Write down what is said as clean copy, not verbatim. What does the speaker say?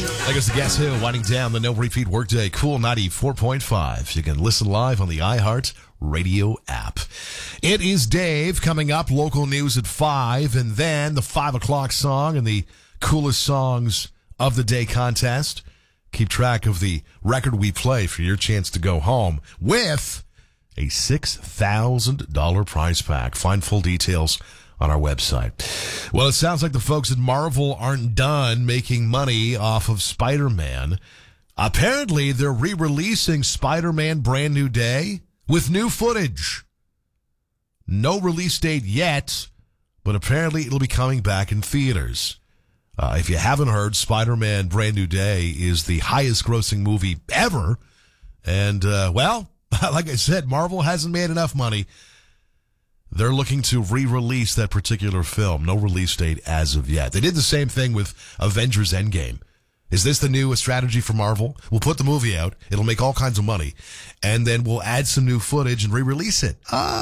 That goes to Guess Who, winding down the No Repeat Workday. Cool 94.5. You can listen live on the iHeart Radio app. It is Dave coming up. Local news at 5, and then the 5 o'clock song and the coolest songs of the day contest. Keep track of the record we play for your chance to go home with a $6,000 prize pack. Find full details on our website. Well, it sounds like the folks at Marvel aren't done making money off of Spider-Man. Apparently, they're re-releasing Spider-Man Brand New Day with new footage. No release date yet, but apparently it'll be coming back in theaters. If you haven't heard, Spider-Man Brand New Day is the highest grossing movie ever. And, well, like I said, Marvel hasn't made enough money. They're looking to re-release that particular film. No release date as of yet. They did the same thing with Avengers Endgame. Is this the new strategy for Marvel? We'll put the movie out. It'll make all kinds of money. And then we'll add some new footage and re-release it.